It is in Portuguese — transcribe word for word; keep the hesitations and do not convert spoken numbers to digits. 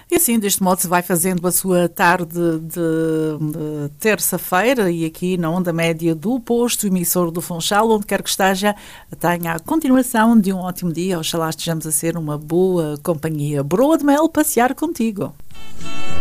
E assim, deste modo, se vai fazendo a sua tarde de, de terça-feira e aqui na onda média do posto emissor do Funchal, onde quer que esteja, tenha a continuação de um ótimo dia. Oxalá estejamos a ser uma boa companhia. Broa de mel passear contigo.